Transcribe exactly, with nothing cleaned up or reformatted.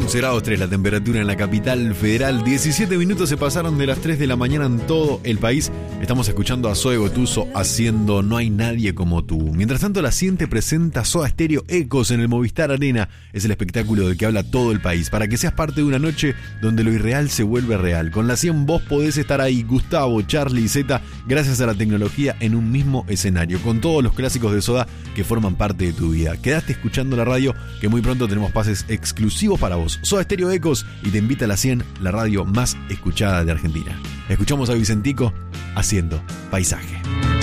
once grados tres la temperatura en la capital federal. diecisiete minutos se pasaron de las tres de la mañana en todo el país. Estamos escuchando a Zoe Gotuso haciendo No hay nadie como tú. Mientras tanto, la Siente presenta Soda Stereo Ecos en el Movistar Arena. Es el espectáculo del que habla todo el país, para que seas parte de una noche donde lo irreal se vuelve real. Con la cien vos podés estar ahí, Gustavo, Charlie y Zeta, gracias a la tecnología en un mismo escenario, con todos los clásicos de Soda que forman parte de tu vida. Quedaste escuchando la radio, que muy pronto tenemos pases exclusivos para vos. Soda Stereo Ecos y te invita a la cien, la radio más escuchada de Argentina. Escuchamos a Vicentico haciendo Paisaje.